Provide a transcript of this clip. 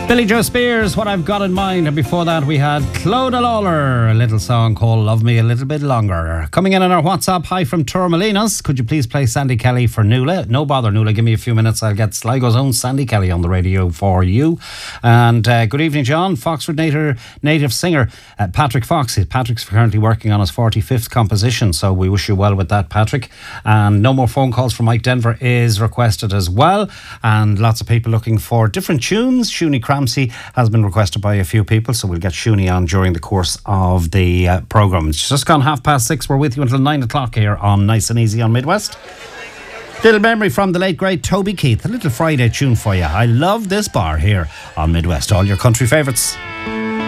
Billy Joe Spears, What I've Got in Mind. And before that, we had Clodagh Lawler, a little song called Love Me a Little Bit Longer. Coming in on our WhatsApp, hi from Tourmalinas. Could you please play Sandy Kelly for Nuala? No bother, Nuala. Give me a few minutes. I'll get Sligo's own Sandy Kelly on the radio for you. And good evening, John. Foxford native singer Patrick Fox. Patrick's currently working on his 45th composition, so we wish you well with that, Patrick. And no more phone calls from Mike Denver is requested as well. And lots of people looking for different tunes. Shuni Cramsey has been requested by a few people, so we'll get Shuni on during the course of the programme. It's just gone 6:30. We're with you until 9 o'clock here on Nice and Easy on Midwest. Little memory from the late great Toby Keith, a little Friday tune for you. I love this bar here on Midwest. All your country favourites.